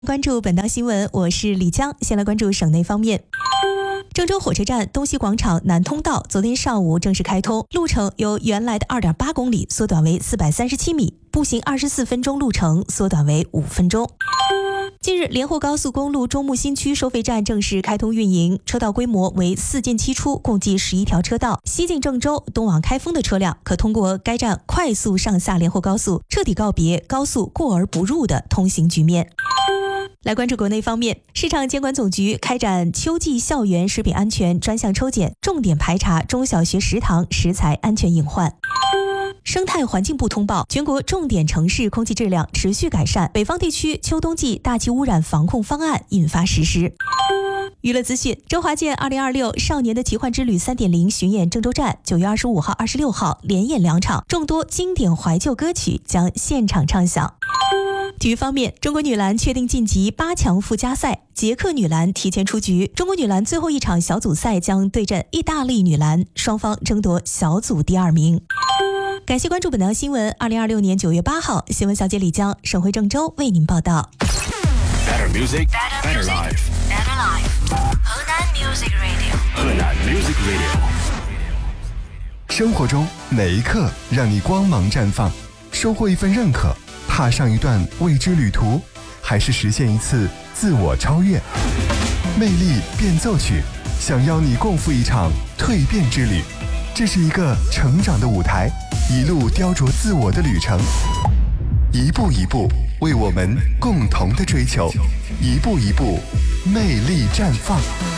关注本档新闻，我是李江。先来关注省内方面。郑州火车站东西广场南通道昨天上午正式开通，路程由原来的2.8公里缩短为437米，步行24分钟路程缩短为5分钟。近日，连霍高速公路中牟新区收费站正式开通运营，车道规模为4进7出，共计11条车道。西进郑州、东往开封的车辆可通过该站快速上下连霍高速，彻底告别高速过而不入的通行局面。来关注国内方面，市场监管总局开展秋季校园食品安全专项抽检，重点排查中小学食堂食材安全隐患。生态环境部通报，全国重点城市空气质量持续改善，北方地区秋冬季大气污染防控方案印发实施。娱乐资讯，周华健2026少年的奇幻之旅 3.0 巡演郑州站9月25号、26号连演2场，众多经典怀旧歌曲将现场唱响。体育方面，中国女篮确定晋级8强附加赛，捷克女篮提前出局。中国女篮最后一场小组赛将对阵意大利女篮，双方争夺小组第2名。感谢关注本档新闻。2026年9月8号，新闻小姐李江，省会郑州为您报道。 Better music, better life. Better life. Henan Music Radio. Henan Music Radio. 生活中哪一刻让你光芒绽放？收获一份认可，踏上一段未知旅途，还是实现一次自我超越？魅力变奏曲，想邀你共赴一场蜕变之旅。这是一个成长的舞台，一路雕琢自我的旅程，一步一步为我们共同的追求，一步一步魅力绽放。